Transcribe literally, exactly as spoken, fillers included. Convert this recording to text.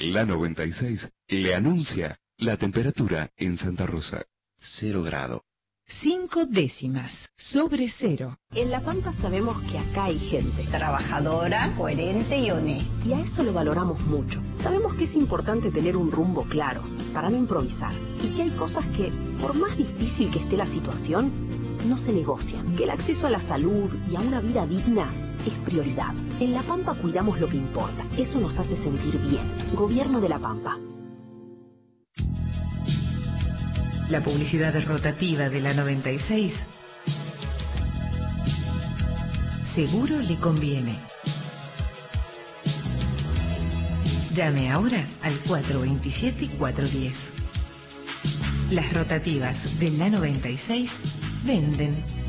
La noventa y seis le anuncia la temperatura en Santa Rosa. Cero grado. Cinco décimas sobre cero. En La Pampa sabemos que acá hay gente trabajadora, coherente y honesta. Y a eso lo valoramos mucho. Sabemos que es importante tener un rumbo claro para no improvisar. Y que hay cosas que, por más difícil que esté la situación, no se negocian. Que el acceso a la salud y a una vida digna es prioridad. En La Pampa cuidamos lo que importa. Eso nos hace sentir bien. Gobierno de La Pampa. La publicidad rotativa de la noventa y seis seguro le conviene. Llame ahora al cuatro veintisiete, cuatro diez. Las rotativas de la noventa y seis venden.